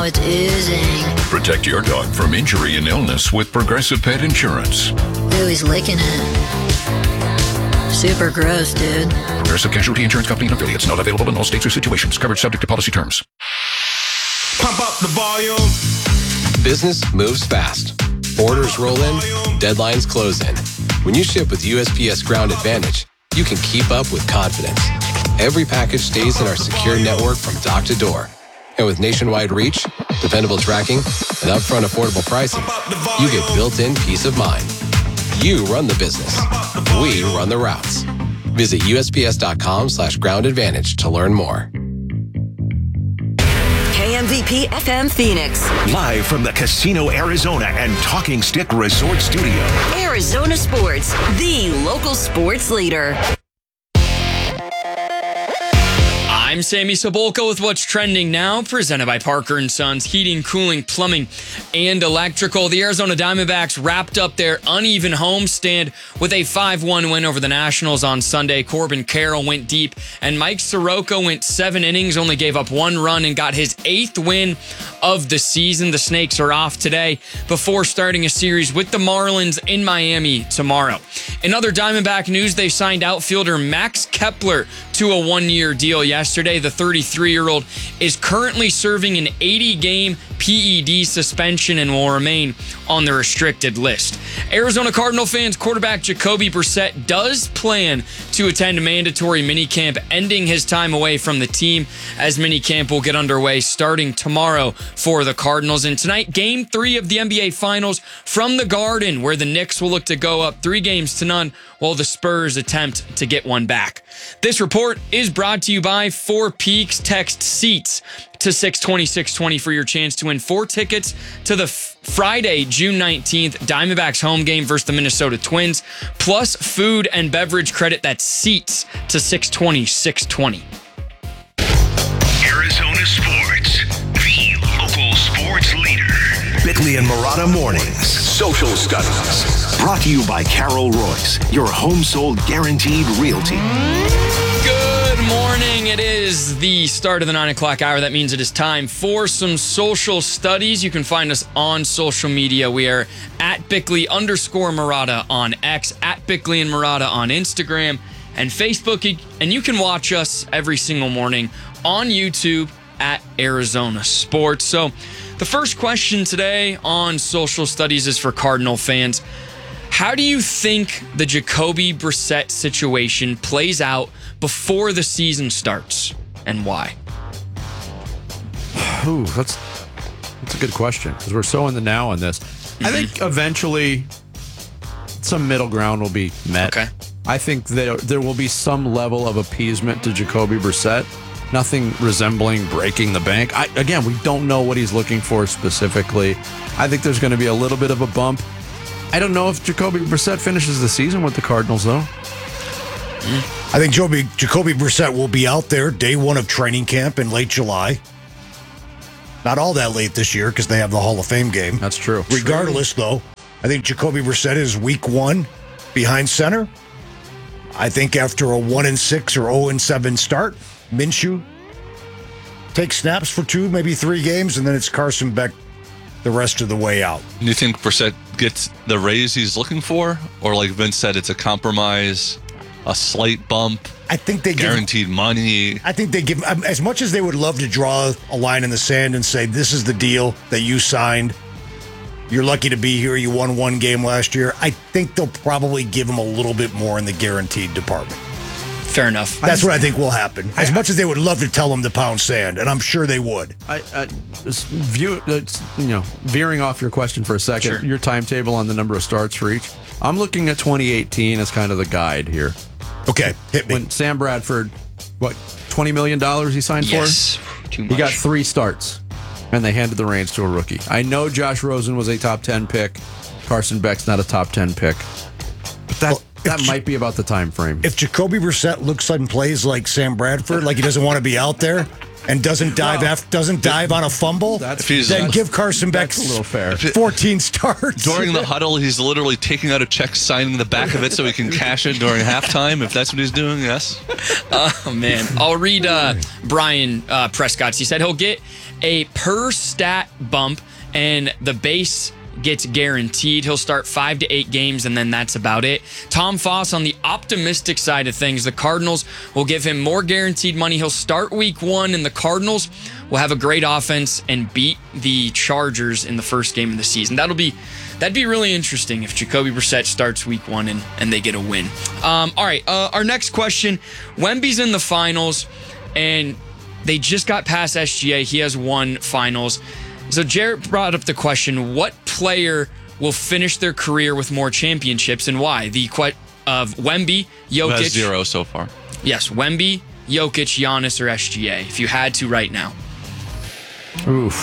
now it's oozing. Protect your dog from injury and illness with Progressive Pet Insurance. Ooh, he's licking it. Super gross, dude. Progressive Casualty Insurance Company and affiliates. Not available in all states or situations. Coverage subject to policy terms. Pump up the volume. Business moves fast. Orders roll in, deadlines close in. When you ship with USPS Ground Advantage, you can keep up with confidence. Every package stays in our secure network from dock to door. And with nationwide reach, dependable tracking, and upfront affordable pricing, you get built-in peace of mind. You run the business. We run the routes. Visit USPS.com/Ground Advantage to learn more. KMVP FM Phoenix. Live from the Casino Arizona and Talking Stick Resort Studio. Arizona Sports, the local sports leader. I'm Sammy Sabolka with what's trending now, presented by Parker & Sons Heating, Cooling, Plumbing, and Electrical. The Arizona Diamondbacks wrapped up their uneven homestand with a 5-1 win over the Nationals on Sunday. Corbin Carroll went deep, and Mike Soroka went 7 innings, only gave up 1 run, and got his 8th win of the season. The Snakes are off today before starting a series with the Marlins in Miami tomorrow. In other Diamondback news, they signed outfielder Max Kepler to a 1-year deal yesterday. The 33-year-old is currently serving an 80-game PED suspension and will remain on the restricted list. Arizona Cardinal fans, quarterback Jacoby Brissett does plan to attend a mandatory minicamp, ending his time away from the team, as minicamp will get underway starting tomorrow for the Cardinals. And tonight, Game 3 of the NBA Finals from the Garden, where the Knicks will look to go up 3-0 while the Spurs attempt to get one back. This report is brought to you by Four Peaks. Text SEATS to 620-620 for your chance to win 4 tickets to the Friday, June 19th, Diamondbacks home game versus the Minnesota Twins, plus food and beverage credit. That's SEATS to 620-620. Arizona Sports, the local sports leader. Bickley and Marotta Mornings. Social Studies. Brought to you by Carol Royce, your home sold guaranteed realty. Good morning. It is the start of the 9 o'clock hour. That means it is time for some social studies. You can find us on social media. We are at Bickley_Marotta on X, at Bickley and Marotta on Instagram and Facebook. And you can watch us every single morning on YouTube at Arizona Sports. So the first question today on social studies is for Cardinal fans. How do you think the Jacoby Brissett situation plays out before the season starts, and why? Ooh, that's a good question, because we're so in the now on this. I think eventually some middle ground will be met. Okay. I think there will be some level of appeasement to Jacoby Brissett. Nothing resembling breaking the bank. Again, we don't know what he's looking for specifically. I think there's going to be a little bit of a bump. I don't know if Jacoby Brissett finishes the season with the Cardinals, though. I think Jacoby Brissett will be out there day 1 of training camp in late July. Not all that late this year because they have the Hall of Fame game. That's true. Regardless, though, I think Jacoby Brissett is week 1 behind center. I think after a 1-6 or 0-7 start, Minshew takes snaps for 2, maybe 3 games, and then it's Carson Beck the rest of the way out. Do you think Brissett gets the raise he's looking for? Or like Vince said, it's a compromise, a slight bump? I think they guaranteed money. I think they give, as much as they would love to draw a line in the sand and say, this is the deal that you signed. You're lucky to be here. You won 1 game last year. I think they'll probably give him a little bit more in the guareed department. Fair enough. That's what I think will happen. As much as they would love to tell him to pound sand, and I'm sure they would. Veering off your question for a second, Sure. Your timetable on the number of starts for each. I'm looking at 2018 as kind of the guide here. Okay, hit me. When Sam Bradford, $20 million he signed Yes. for? Too much. He got 3 starts, and they handed the reins to a rookie. I know Josh Rosen was a top 10 pick. Carson Beck's not a top 10 pick. But that might be about the time frame. If Jacoby Brissett looks and plays like Sam Bradford, like he doesn't want to be out there, and doesn't dive on a fumble, then give Carson Beck a little fair. 14 starts. During the huddle, he's literally taking out a check, signing the back of it so he can cash it during halftime, if that's what he's doing, yes. Oh, man. I'll read Brian Prescott's. He said he'll get a per stat bump, and the base gets guaranteed. He'll start 5 to 8 games, and then that's about it. Tom Foss, on the optimistic side of things, the Cardinals will give him more guaranteed money. He'll start week 1, and the Cardinals will have a great offense and beat the Chargers in the first game of the season. That'd be really interesting if Jacoby Brissett starts week 1 and they get a win. All right, our next question. Wemby's in the finals, and they just got past SGA. He has won finals. So Jarrett brought up the question, what player will finish their career with more championships and why? The of Wemby, Jokic. Has 0 so far. Yes, Wemby, Jokic, Giannis, or SGA, if you had to right now. Oof.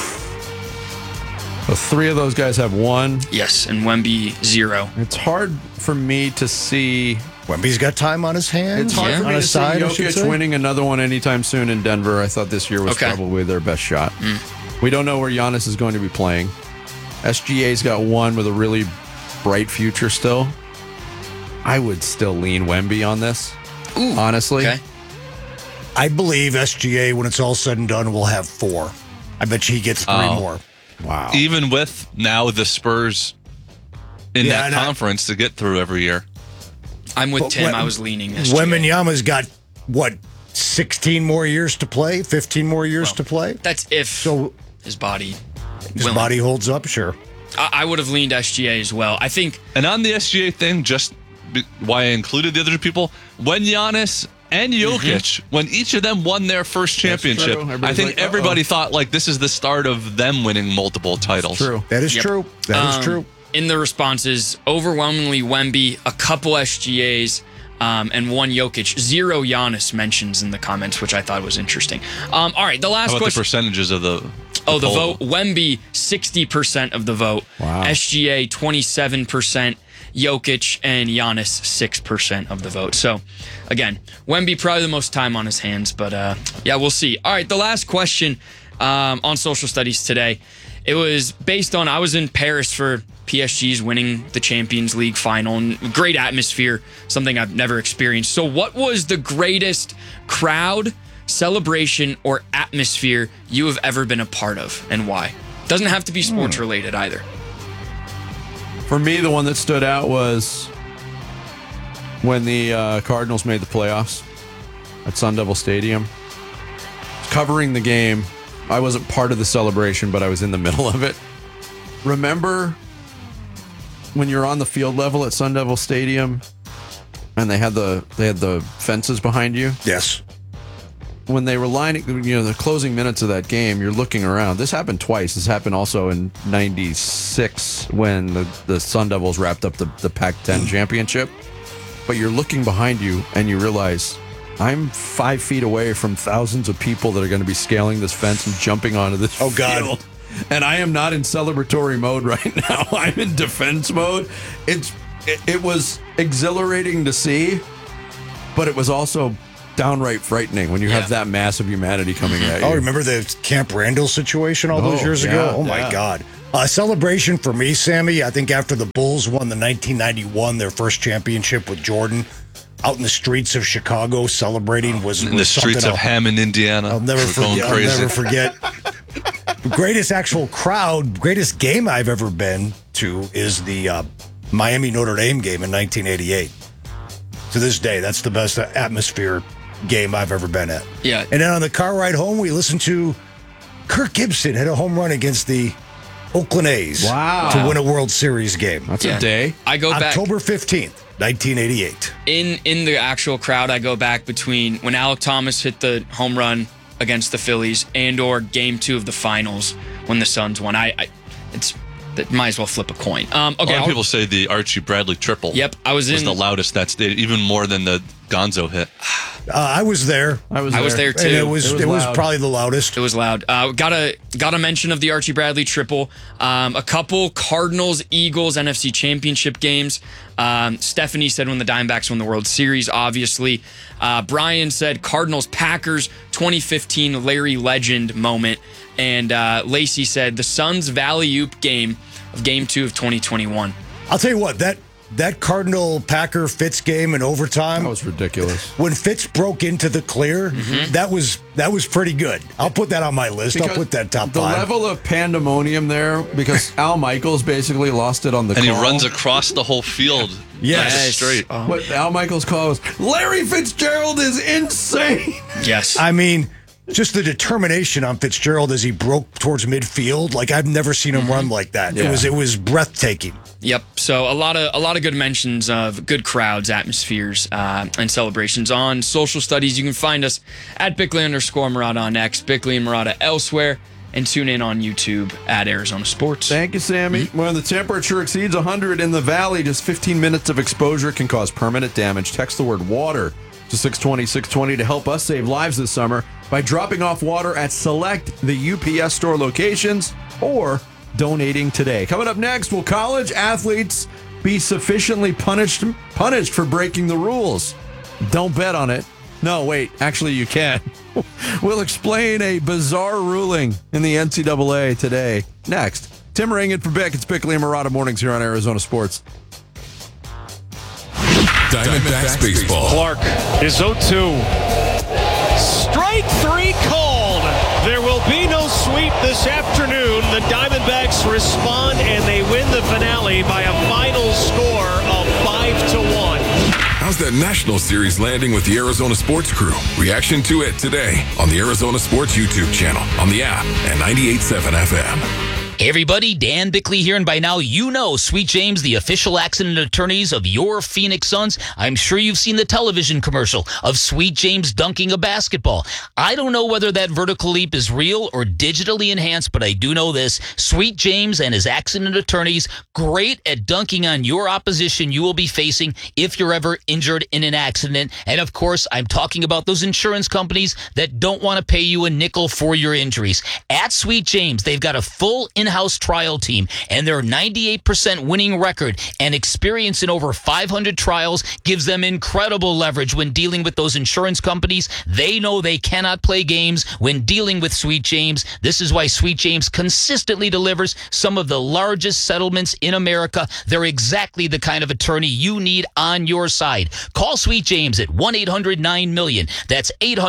So 3 of those guys have 1. Yes, and Wemby 0. It's hard for me to see. Wemby's got time on his hands. It's hard for on me to his see side, I should Jokic say. winning another one anytime soon in Denver. I thought this year was probably their best shot. We don't know where Giannis is going to be playing. SGA's got 1 with a really bright future still. I would still lean Wemby on this, honestly. Okay. I believe SGA, when it's all said and done, will have 4. I bet you he gets 3 more. Wow. Even with now the Spurs in Yeah, that and conference to get through every year. I'm with But Tim. I was leaning SGA. Wembanyama's got, 16 more years to play? 15 more years to play? That's if his body His body holds up, sure. I would have leaned SGA as well. I think. And on the SGA thing, just why I included the other people, when Giannis and Jokic, when each of them won their first championship, I think everybody thought like this is the start of them winning multiple titles. True. That is true. That is true. In the responses, overwhelmingly Wemby, a couple SGAs, and 1 Jokic. 0 Giannis mentions in the comments, which I thought was interesting. All right, the last How about question. the percentages of the the poll? vote. Wemby, 60% of the vote. Wow. SGA, 27%. Jokic and Giannis, 6% of the vote. So, again, Wemby probably the most time on his hands, but yeah, we'll see. All right, the last question on social studies today. It was based on, I was in Paris for PSG's winning the Champions League final, and great atmosphere, something I've never experienced. So what was the greatest crowd, celebration, or atmosphere you have ever been a part of, and why? Doesn't have to be sports related either. For me, the one that stood out was when the Cardinals made the playoffs at Sun Devil Stadium. Covering the game, I wasn't part of the celebration, but I was in the middle of it. Remember when you're on the field level at Sun Devil Stadium and they had the fences behind you? Yes. When they were lining, the closing minutes of that game, you're looking around. This happened twice. This happened also in '96 when the Sun Devils wrapped up the Pac-10 championship. But you're looking behind you and you realize I'm 5 feet away from thousands of people that are going to be scaling this fence and jumping onto this Oh, God. field. And I am not in celebratory mode right now. I'm in defense mode. It was exhilarating to see, but it was also downright frightening when you have that mass of humanity coming at you. Oh, remember the Camp Randall situation all those years ago? Oh, my God. Celebration for me, Sammy, I think after the Bulls won the 1991, their first championship with Jordan, out in the streets of Chicago celebrating was in the streets of Hammond, Indiana. I'll never forget. The greatest actual crowd, greatest game I've ever been to is the Miami Notre Dame game in 1988. To this day, that's the best atmosphere game I've ever been at. Yeah. And then on the car ride home, we listened to Kirk Gibson hit a home run against the Oakland A's to win a World Series game. That's a day. I go back October 15th, 1988. in the actual crowd. I go back between when Alec Thomas hit the home run against the Phillies and or Game 2 of the finals when the Suns won. That might as well flip a coin. Okay, A lot of people say the Archie Bradley triple. Yep, I was the loudest that stayed, even more than the Gonzo hit. I was there. I was there too. And it was probably the loudest. It was loud. Got a mention of the Archie Bradley triple. A couple Cardinals, Eagles, NFC Championship games. Stephanie said when the Diamondbacks won the World Series, obviously. Brian said Cardinals, Packers, 2015 Larry Legend moment. And Lacey said the Suns Valley-Oop game of Game 2 of 2021. I'll tell you what, that that Cardinal-Packer Fitz game in overtime. That was ridiculous. When Fitz broke into the clear, that was pretty good. I'll put that on my list. I'll put that top 5. The level of pandemonium there, because Al Michaels basically lost it on the and call. he runs across the whole field. Yes. Straight. What Al Michaels' call was, Larry Fitzgerald is insane. Yes. I mean, just the determination on Fitzgerald as he broke towards midfield. Like, I've never seen him run like that. Yeah. It was breathtaking. Yep. So a lot of good mentions of good crowds, atmospheres, and celebrations on social studies. You can find us at Bickley_Marotta on X, Bickley and Marotta elsewhere, and tune in on YouTube at Arizona Sports. Thank you, Sammy. When the temperature exceeds 100 in the valley, just 15 minutes of exposure can cause permanent damage. Text the word water to 620-620 to help us save lives this summer by dropping off water at select the UPS store locations or donating today. Coming up next, will college athletes be sufficiently punished for breaking the rules? Don't bet on it. No, wait, actually you can. We'll explain a bizarre ruling in the NCAA today. Next, Tim Ring in for Bick. It's Bickley and Marotta Mornings here on Arizona Sports. Diamondbacks baseball. Clark is 0-2. Strike 3 called. There will be no sweep this afternoon. The Diamondbacks respond and they win the finale by a final score of 5-1. How's that National Series landing with the Arizona Sports Crew? Reaction to it today on the Arizona Sports YouTube channel, on the app, and 98.7 FM. Hey everybody, Dan Bickley here, and by now you know Sweet James, the official accident attorneys of your Phoenix Suns. I'm sure you've seen the television commercial of Sweet James dunking a basketball. I don't know whether that vertical leap is real or digitally enhanced, but I do know this. Sweet James and his accident attorneys, great at dunking on your opposition you will be facing if you're ever injured in an accident. And of course, I'm talking about those insurance companies that don't want to pay you a nickel for your injuries. At Sweet James, they've got a full in-house trial team, and their 98% winning record and experience in over 500 trials gives them incredible leverage when dealing with those insurance companies. They know they cannot play games when dealing with Sweet James. This is why Sweet James consistently delivers some of the largest settlements in America. They're exactly the kind of attorney you need on your side. Call Sweet James at 1-800-9-MILLION. That's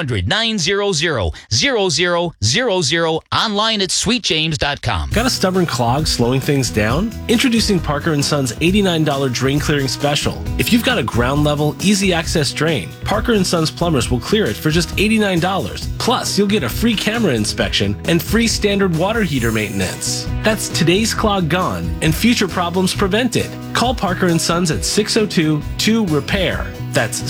800-900-0000, online at sweetjames.com. Got a stubborn clog slowing things down? Introducing Parker & Son's $89 drain clearing special. If you've got a ground level, easy access drain, Parker & Son's plumbers will clear it for just $89. Plus, you'll get a free camera inspection and free standard water heater maintenance. That's today's clog gone and future problems prevented. Call Parker & Sons at 602-2-REPAIR. That's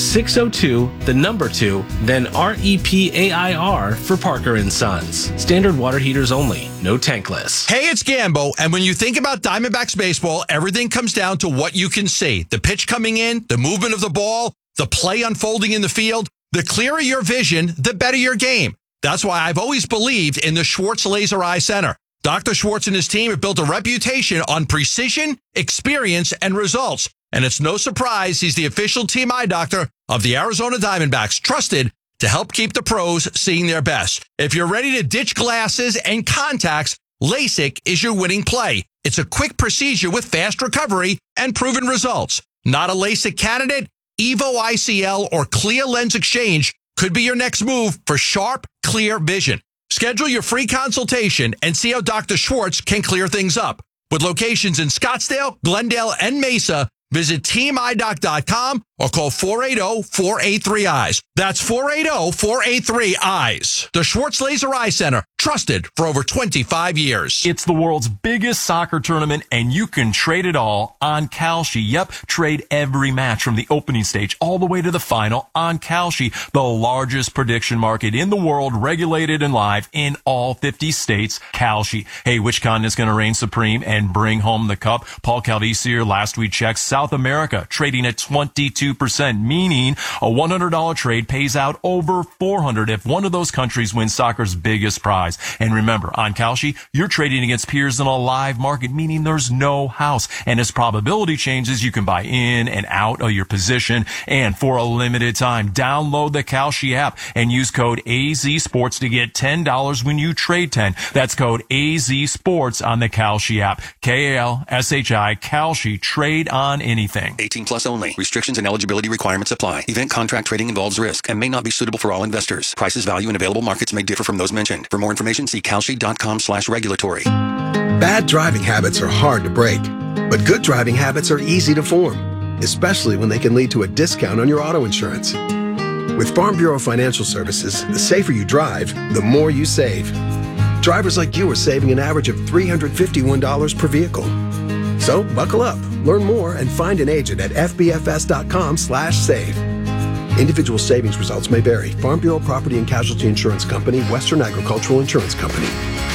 602-2, then REPAIR for Parker & Sons. Standard water heaters only, no tankless. Hey, it's Gambo, and when you think about Diamondbacks baseball, everything comes down to what you can see. The pitch coming in, the movement of the ball, the play unfolding in the field. The clearer your vision, the better your game. That's why I've always believed in the Schwartz Laser Eye Center. Dr. Schwartz and his team have built a reputation on precision, experience, and results. And it's no surprise he's the official team eye doctor of the Arizona Diamondbacks, trusted to help keep the pros seeing their best. If you're ready to ditch glasses and contacts, LASIK is your winning play. It's a quick procedure with fast recovery and proven results. Not a LASIK candidate? Evo ICL or Clear Lens Exchange could be your next move for sharp, clear vision. Schedule your free consultation and see how Dr. Schwartz can clear things up. With locations in Scottsdale, Glendale, and Mesa, visit teamidoc.com or call 480-483-EYES. That's 480-483-EYES. The Schwartz Laser Eye Center, trusted for over 25 years. It's the world's biggest soccer tournament, and you can trade it all on Kalshi. Yep, trade every match from the opening stage all the way to the final on Kalshi, the largest prediction market in the world, regulated and live in all 50 states. Kalshi. Hey, which continent's going to reign supreme and bring home the cup? Paul Caldesier last week checked South America, trading at 22%, meaning a $100 trade pays out over $400 if one of those countries wins soccer's biggest prize. applies. And remember, on Kalshi, you're trading against peers in a live market, meaning there's no house. And as probability changes, you can buy in and out of your position. And for a limited time, download the Kalshi app and use code AZSports to get $10 when you trade 10. That's code AZSports on the Kalshi app. KALSHI, Kalshi, trade on anything. 18 plus only. Restrictions and eligibility requirements apply. Event contract trading involves risk and may not be suitable for all investors. Prices, value, and available markets may differ from those mentioned. For more information, see kalshi.com/regulatory. Bad driving habits are hard to break, but good driving habits are easy to form, especially when they can lead to a discount on your auto insurance. With Farm Bureau Financial Services, the safer you drive, the more you save. Drivers like you are saving an average of $351 per vehicle. So buckle up, learn more, and find an agent at fbfs.com/save. Individual savings results may vary. Farm Bureau Property and Casualty Insurance Company, Western Agricultural Insurance Company.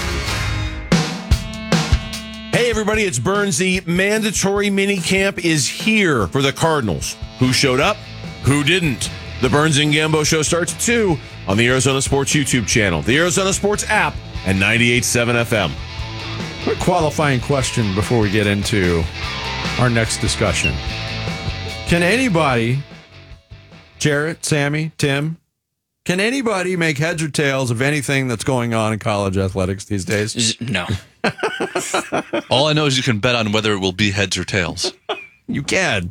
Hey everybody, it's Burnsy. Mandatory minicamp is here for the Cardinals. Who showed up? Who didn't? The Burns and Gambo show starts at 2 on the Arizona Sports YouTube channel, the Arizona Sports app, and 98.7 FM. A qualifying question before we get into our next discussion. Can anybody, Jarrett, Sammy, Tim, can anybody make heads or tails of anything that's going on in college athletics these days? No. All I know is you can bet on whether it will be heads or tails. You can.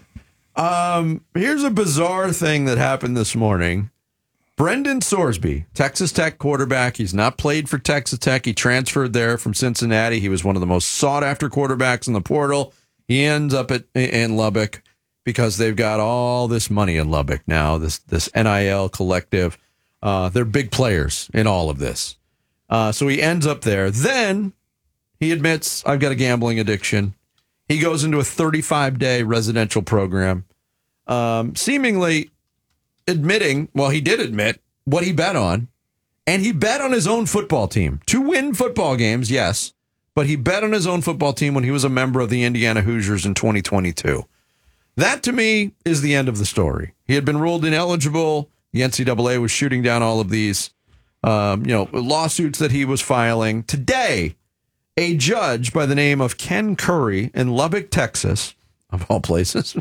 Here's a bizarre thing that happened this morning. Brendan Sorsby, Texas Tech quarterback. He's not played for Texas Tech. He transferred there from Cincinnati. He was one of the most sought-after quarterbacks in the portal. He ends up in Lubbock because they've got all this money in Lubbock now, this NIL collective. They're big players in all of this. So he ends up there. Then he admits, I've got a gambling addiction. He goes into a 35-day residential program, seemingly admitting, well, he did admit what he bet on, and he bet on his own football team to win football games, yes, but he bet on his own football team when he was a member of the Indiana Hoosiers in 2022. That, to me, is the end of the story. He had been ruled ineligible. The NCAA was shooting down all of these lawsuits that he was filing. Today, a judge by the name of Ken Curry in Lubbock, Texas, of all places,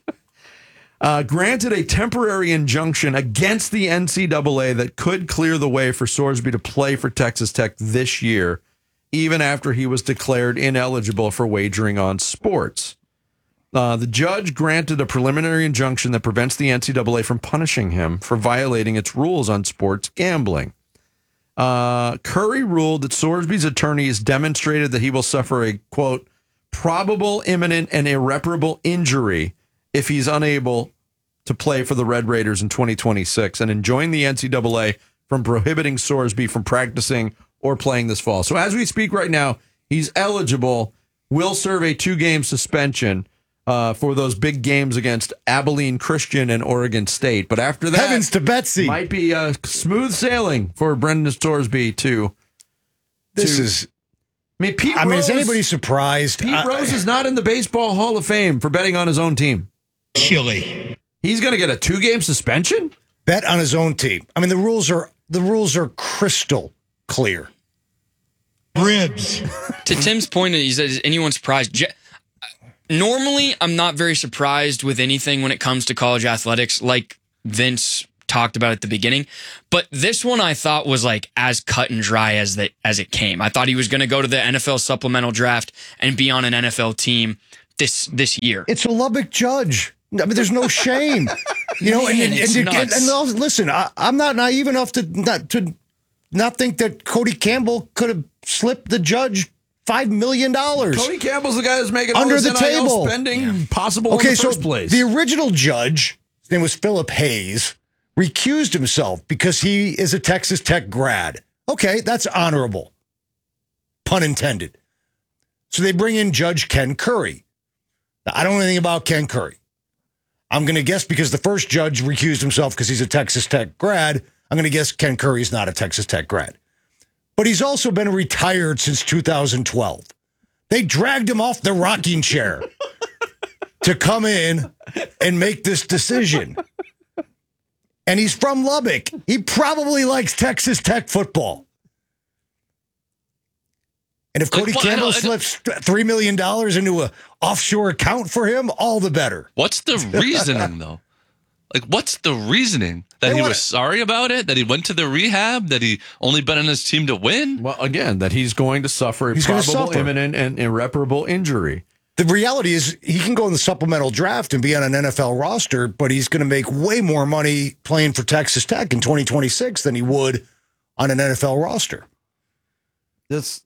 granted a temporary injunction against the NCAA that could clear the way for Sorsby to play for Texas Tech this year, even after he was declared ineligible for wagering on sports. The judge granted a preliminary injunction that prevents the NCAA from punishing him for violating its rules on sports gambling. Curry ruled that Sorsby's attorneys demonstrated that he will suffer a, quote, probable, imminent, and irreparable injury if he's unable to play for the Red Raiders in 2026 and enjoin the NCAA from prohibiting Sorsby from practicing or playing this fall. So as we speak right now, he's eligible, will serve a 2-game suspension for those big games against Abilene Christian and Oregon State. But after that, heavens to Betsy, might be smooth sailing for Brendan Sorsby too. Is anybody surprised? Pete Rose is not in the Baseball Hall of Fame for betting on his own team. Chilly. He's going to get a 2-game suspension? Bet on his own team. I mean, the rules are crystal clear. Ribs. To Tim's point, he said, is anyone surprised? Normally, I'm not very surprised with anything when it comes to college athletics, like Vince talked about at the beginning. But this one I thought was like as cut and dry as it came. I thought he was going to go to the NFL supplemental draft and be on an NFL team this year. It's a Lubbock judge. I mean, there's no shame, and listen, I'm not naive enough to not think that Cody Campbell could have slipped the judge $5 million. Cody Campbell's the guy that's making under all this the NIL table spending possible in the first place. The original judge, his name was Philip Hayes, recused himself because he is a Texas Tech grad. Okay, that's honorable. Pun intended. So they bring in Judge Ken Curry. Now, I don't know anything about Ken Curry. I'm going to guess because the first judge recused himself because he's a Texas Tech grad, I'm going to guess Ken Curry's not a Texas Tech grad. But he's also been retired since 2012. They dragged him off the rocking chair to come in and make this decision. And he's from Lubbock. He probably likes Texas Tech football. And if Cody Campbell slips $3 million into an offshore account for him, all the better. What's the reasoning, though? Like, what's the reasoning? That he was sorry about it? That he went to the rehab? That he only bet on his team to win? Well, again, that he's going to suffer a probable, imminent, and irreparable injury. The reality is he can go in the supplemental draft and be on an NFL roster, but he's going to make way more money playing for Texas Tech in 2026 than he would on an NFL roster. Is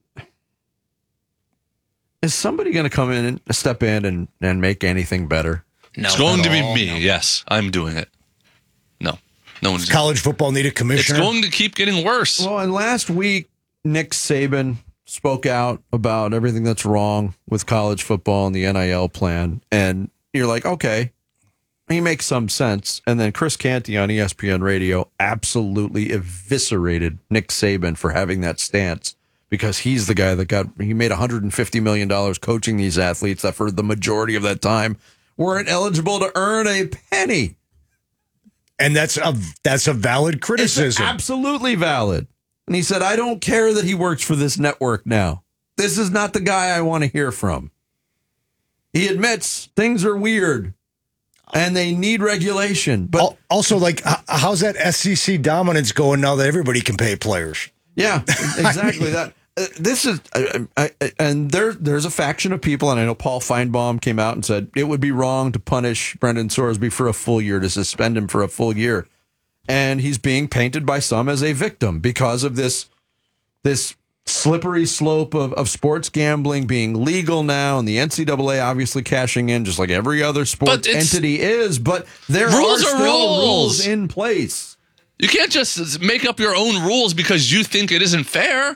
somebody going to come in and step in and make anything better? No, it's going to be me. No. Yes, I'm doing it. No one's. Does college football need a commissioner? It's going to keep getting worse. Well, and last week, Nick Saban spoke out about everything that's wrong with college football and the NIL plan. And you're like, okay, he makes some sense. And then Chris Canty on ESPN Radio absolutely eviscerated Nick Saban for having that stance, because he's the guy that he made $150 million coaching these athletes that for the majority of that time weren't eligible to earn a penny. And that's a valid criticism. It's absolutely valid. And he said, I don't care that he works for this network now. This is not the guy I want to hear from. He admits things are weird and they need regulation. But also, like, how's that SEC dominance going now that everybody can pay players? Yeah, exactly. That. This is, and there's a faction of people, and I know Paul Feinbaum came out and said it would be wrong to punish Brendan Sorsby for a full year, to suspend him for a full year. And he's being painted by some as a victim because of this slippery slope of sports gambling being legal now, and the NCAA obviously cashing in just like every other sports entity is. But there are still rules in place. You can't just make up your own rules because you think it isn't fair.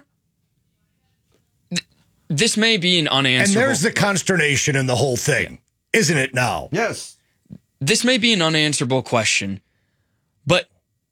This may be an unanswerable. And there's the consternation in the whole thing, isn't it now? Yes. This may be an unanswerable question, but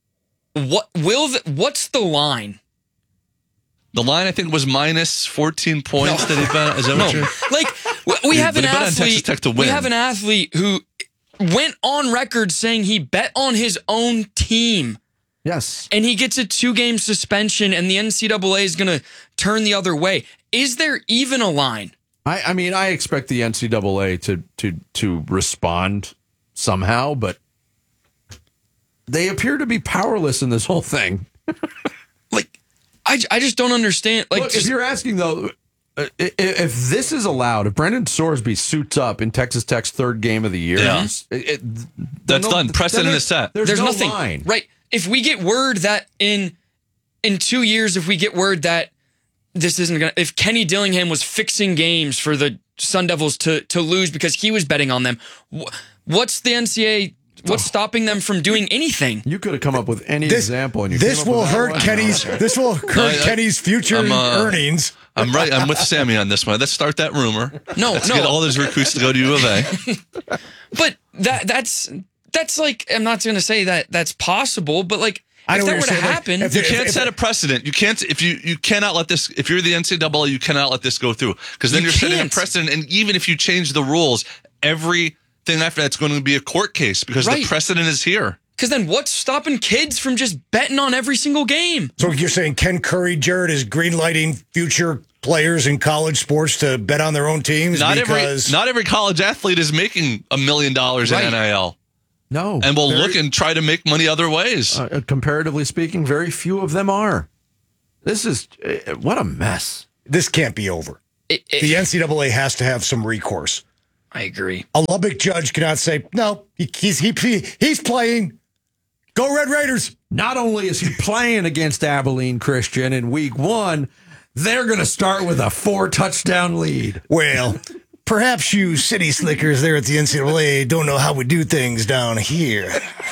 what's the line? The line, I think, was minus 14 points that he bet. Is that what you're... Like, we have an athlete. We have an athlete who went on record saying he bet on his own team. Yes. And he gets a 2-game suspension, and the NCAA is going to turn the other way. Is there even a line? I mean, I expect the NCAA to respond somehow, but they appear to be powerless in this whole thing. Like, I just don't understand. Like, look, if you're asking, though, if this is allowed, if Brendan Sorsby suits up in Texas Tech's third game of the year, that's done. Precedent is set. There's no nothing. Line. Right. If we get word that in 2 years, if we get word that this isn't going to, if Kenny Dillingham was fixing games for the Sun Devils to lose because he was betting on them, what's the NCAA, what's stopping them from doing anything? You could have come up with any example. And this will hurt Kenny's future earnings. I'm right. I'm with Sammy on this one. Let's start that rumor. Let's get all those recruits to go to U of A. But that's like, I'm not going to say that that's possible, but like, if that were to happen, you can't set a precedent. You can't, you cannot let this, if you're the NCAA, you cannot let this go through, because then you're setting a precedent. And even if you change the rules, everything after that's going to be a court case, because the precedent is here. Because then what's stopping kids from just betting on every single game? So you're saying Ken Curry, Jared, is greenlighting future players in college sports to bet on their own teams? Not every college athlete is making $1 million in NIL. No. And we'll look and try to make money other ways. Comparatively speaking, very few of them are. This is, what a mess. This can't be over. The NCAA has to have some recourse. I agree. A Lubbock judge cannot say, no, he's playing. Go Red Raiders. Not only is he playing against Abilene Christian in week 1, they're going to start with a 4-touchdown lead. Well, perhaps you city slickers there at the NCAA don't know how we do things down here.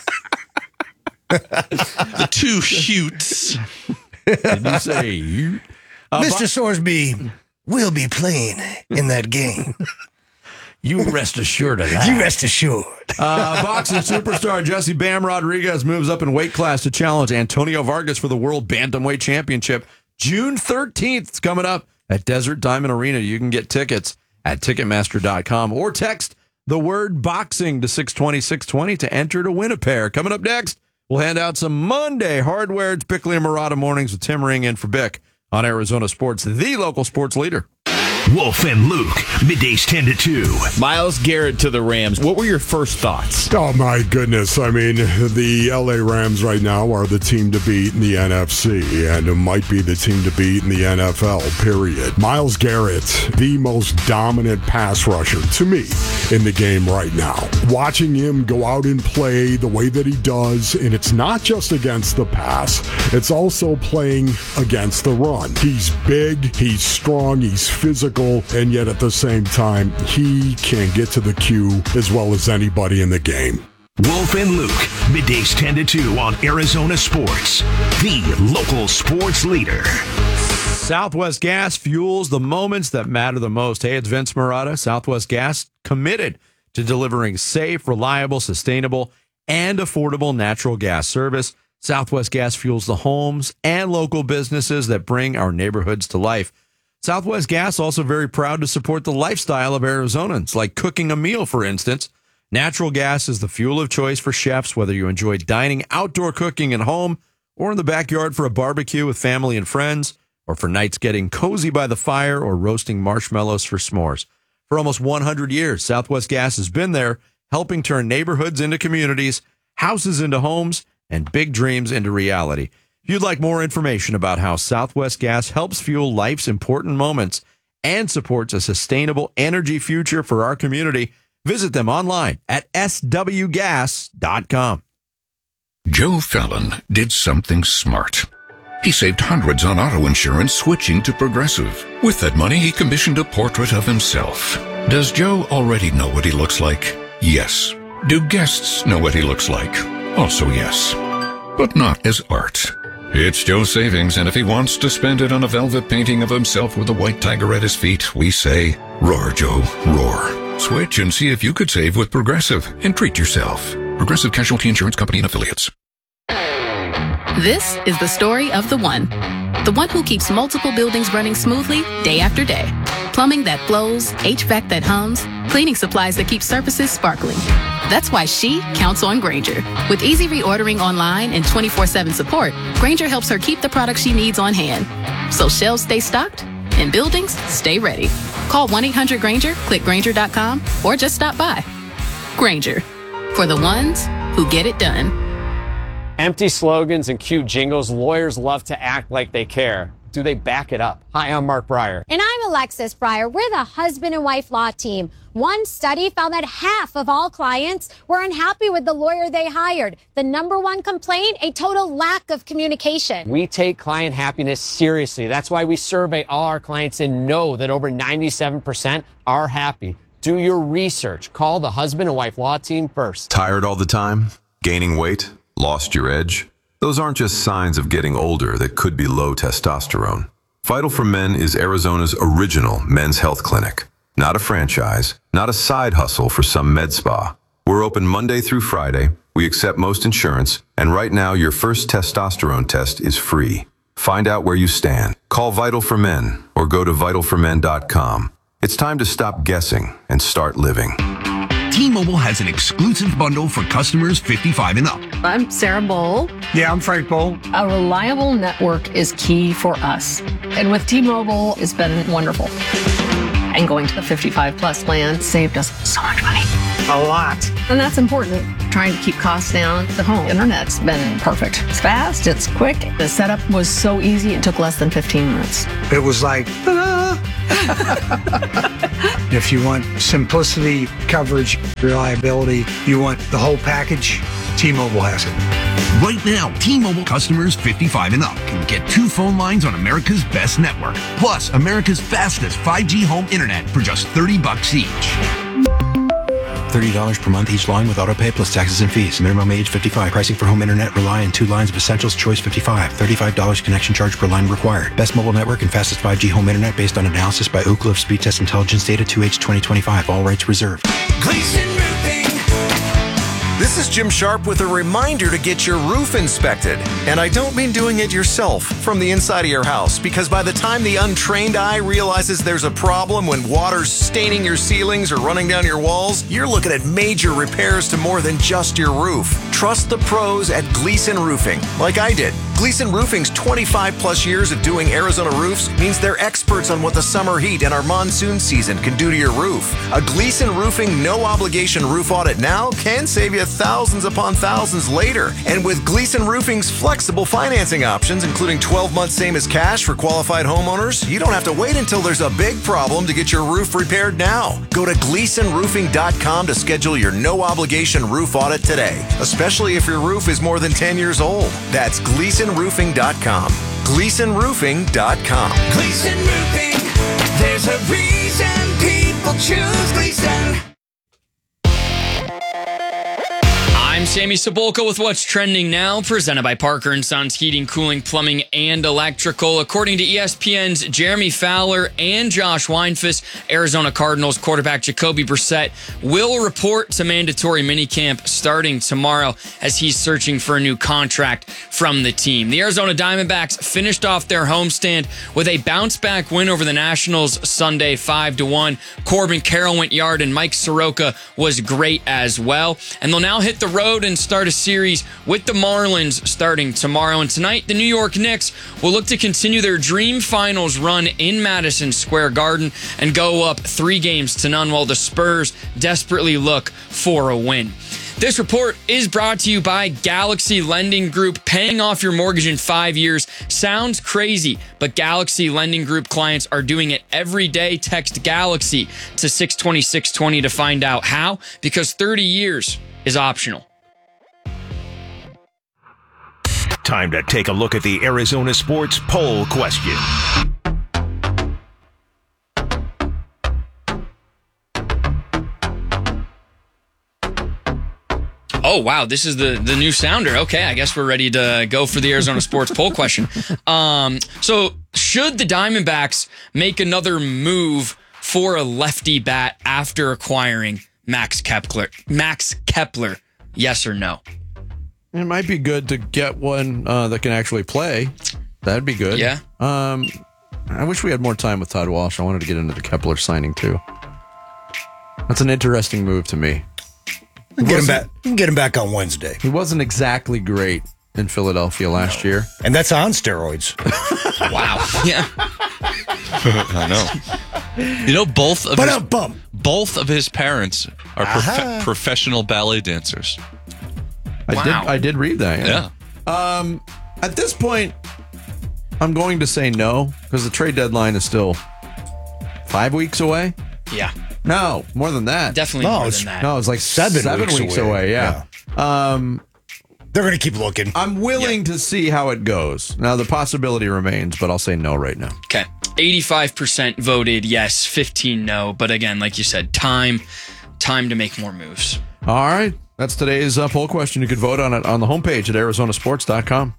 The two Hutes. Did you say Ute? Mr. Sorsby will be playing in that game. You rest assured of that. You rest assured. Boxing superstar Jesse Bam Rodriguez moves up in weight class to challenge Antonio Vargas for the World Bantamweight Championship. June 13th is coming up at Desert Diamond Arena. You can get tickets at Ticketmaster.com or text the word boxing to 620-620 to enter to win a pair. Coming up next, we'll hand out some Monday hardware. It's Bickley and Murata Mornings with Tim Ring in for Bick on Arizona Sports, the local sports leader. Wolf and Luke, middays 10 to 2. Myles Garrett to the Rams. What were your first thoughts? Oh, my goodness. I mean, the LA Rams right now are the team to beat in the NFC, and it might be the team to beat in the NFL, period. Myles Garrett, the most dominant pass rusher to me in the game right now. Watching him go out and play the way that he does, and it's not just against the pass, it's also playing against the run. He's big, he's strong, he's physical, and yet at the same time, he can get to the queue as well as anybody in the game. Wolf and Luke, middays 10 to 2 on Arizona Sports, the local sports leader. Southwest Gas fuels the moments that matter the most. Hey, it's Vince Marotta. Southwest Gas committed to delivering safe, reliable, sustainable, and affordable natural gas service. Southwest Gas fuels the homes and local businesses that bring our neighborhoods to life. Southwest Gas also very proud to support the lifestyle of Arizonans, like cooking a meal, for instance. Natural gas is the fuel of choice for chefs, whether you enjoy dining, outdoor cooking at home, or in the backyard for a barbecue with family and friends, or for nights getting cozy by the fire or roasting marshmallows for s'mores. For almost 100 years, Southwest Gas has been there, helping turn neighborhoods into communities, houses into homes, and big dreams into reality. If you'd like more information about how Southwest Gas helps fuel life's important moments and supports a sustainable energy future for our community, visit them online at swgas.com. Joe Fallon did something smart. He saved hundreds on auto insurance switching to Progressive. With that money, he commissioned a portrait of himself. Does Joe already know what he looks like? Yes. Do guests know what he looks like? Also yes. But not as art. It's Joe's savings, and if he wants to spend it on a velvet painting of himself with a white tiger at his feet, we say, roar, Joe, roar. Switch and see if you could save with Progressive and treat yourself. Progressive Casualty Insurance Company and Affiliates. This is the story of the one who keeps multiple buildings running smoothly day after day. Plumbing that flows, HVAC that hums, cleaning supplies that keep surfaces sparkling. That's why she counts on Grainger. With easy reordering online and 24/7 support, Grainger helps her keep the products she needs on hand. So shelves stay stocked and buildings stay ready. Call 1-800-GRAINGER, click Grainger.com, or just stop by. Grainger, for the ones who get it done. Empty slogans and cute jingles, lawyers love to act like they care. Do they back it up? Hi, I'm Mark Breyer. And I'm Alexis Breyer. We're the husband and wife law team. One study found that half of all clients were unhappy with the lawyer they hired. The number one complaint, a total lack of communication. We take client happiness seriously. That's why we survey all our clients and know that over 97% are happy. Do your research. Call the husband and wife law team first. Tired all the time? Gaining weight? Lost your edge? Those aren't just signs of getting older that could be low testosterone. Vital for Men is Arizona's original men's health clinic. Not a franchise, not a side hustle for some med spa. We're open Monday through Friday. We accept most insurance, and right now your first testosterone test is free. Find out where you stand. Call Vital for Men or go to vitalformen.com. It's time to stop guessing and start living. T-Mobile has an exclusive bundle for customers 55 and up. I'm Sarah Bowl. Yeah, I'm Frank Bowl. A reliable network is key for us. And with T-Mobile, it's been wonderful. And going to the 55 plus plan saved us so much money. A lot. And that's important. Trying to keep costs down. The home internet's been perfect. It's fast, it's quick. The setup was so easy, it took less than 15 minutes. It was like, ta-da! If you want simplicity, coverage, reliability, you want the whole package, T-Mobile has it. Right now, T-Mobile customers 55 and up can get 2 phone lines on America's best network, plus America's fastest 5G home internet for just $30 each. $30 per month each line with autopay plus taxes and fees. Minimum age 55. Pricing for home internet rely on 2 lines of Essentials Choice 55. $35 connection charge per line required. Best mobile network and fastest 5G home internet based on analysis by Ookla of Speed Test Intelligence data 2H 2025. All rights reserved. Gleason Roofing. This is Jim Sharp with a reminder to get your roof inspected. And I don't mean doing it yourself from the inside of your house, because by the time the untrained eye realizes there's a problem when water's staining your ceilings or running down your walls, you're looking at major repairs to more than just your roof. Trust the pros at Gleason Roofing, like I did. Gleason Roofing's 25 plus years of doing Arizona roofs means they're experts on what the summer heat and our monsoon season can do to your roof. A Gleason Roofing no obligation roof audit now can save you thousands upon thousands later. And with Gleason Roofing's flexible financing options, including 12 months same as cash for qualified homeowners, you don't have to wait until there's a big problem to get your roof repaired now. Go to GleasonRoofing.com to schedule your no obligation roof audit today, especially if your roof is more than 10 years old. That's GleasonRoofing.com. GleasonRoofing.com. Gleason Roofing, there's a reason people choose Gleason. I'm Sammy Cebulka with What's Trending Now, presented by Parker & Sons Heating, Cooling, Plumbing, and Electrical. According to ESPN's Jeremy Fowler and Josh Weinfuss, Arizona Cardinals quarterback Jacoby Brissett will report to mandatory minicamp starting tomorrow as he's searching for a new contract from the team. The Arizona Diamondbacks finished off their homestand with a bounce-back win over the Nationals Sunday 5-1. Corbin Carroll went yard and Mike Soroka was great as well. And they'll now hit the road and start a series with the Marlins starting tomorrow. And tonight, the New York Knicks will look to continue their dream finals run in Madison Square Garden and go up 3-0 while the Spurs desperately look for a win. This report is brought to you by Galaxy Lending Group. Paying off your mortgage in 5 years sounds crazy, but Galaxy Lending Group clients are doing it every day. Text Galaxy to 620-620 to find out how, because 30 years is optional. Time to take a look at the Arizona Sports Poll question. Oh, wow. This is the new sounder. Okay, I guess we're ready to go for the Arizona Sports Poll question. So, should the Diamondbacks make another move for a lefty bat after acquiring Max Kepler? Yes or no? It might be good to get one that can actually play. That'd be good. Yeah. I wish we had more time with Todd Walsh. I wanted to get into the Kepler signing too. That's an interesting move to me. Get him back. Get him back on Wednesday. He wasn't exactly great in Philadelphia last year, and that's on steroids. Wow. Yeah. I know. You know, both of his parents are professional ballet dancers. I did read that. Yeah. At this point, I'm going to say no because the trade deadline is still 5 weeks away. Yeah. No, more than that. Definitely more than that. No, it's like 7 weeks away. Yeah. They're going to keep looking. I'm willing to see how it goes. Now, the possibility remains, but I'll say no right now. Okay. 85% voted yes, 15 no. But again, like you said, time to make more moves. All right. That's today's poll question. You could vote on it on the homepage at arizonasports.com.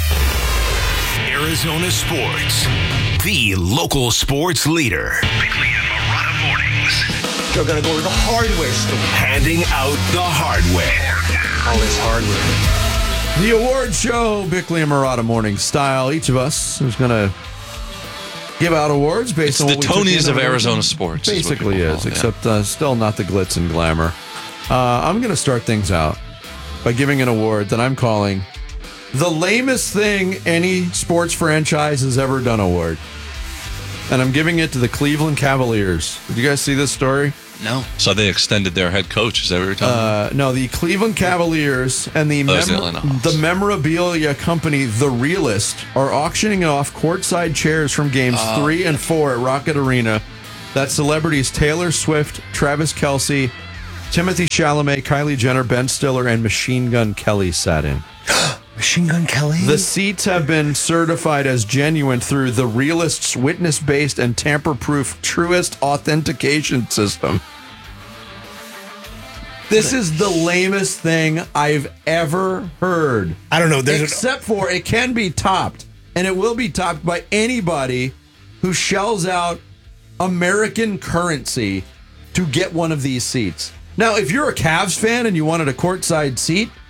Arizona Sports, the local sports leader. Bickley and Marotta Mornings. They're going to go to the hardware store. Handing out the hardware. All this hardware. The award show, Bickley and Marotta Morning style. Each of us is going to give out awards based on the what we took Tonys in of Arizona sports. Basically is, except still not the glitz and glamour. I'm going to start things out by giving an award that I'm calling the lamest thing any sports franchise has ever done award. And I'm giving it to the Cleveland Cavaliers. Did you guys see this story? No. So they extended their head coach. Is that what you're talking about? No, the Cleveland Cavaliers and the memorabilia company, The Realist, are auctioning off courtside chairs from games 3 and 4 at Rocket Arena that celebrities Taylor Swift, Travis Kelce, Timothy Chalamet, Kylie Jenner, Ben Stiller, and Machine Gun Kelly sat in. Machine Gun Kelly? The seats have been certified as genuine through The Realist's witness-based and tamper-proof Truist authentication system. This is the lamest thing I've ever heard. I don't know. Except for it can be topped, and it will be topped by anybody who shells out American currency to get one of these seats. Now, if you're a Cavs fan and you wanted a courtside seat,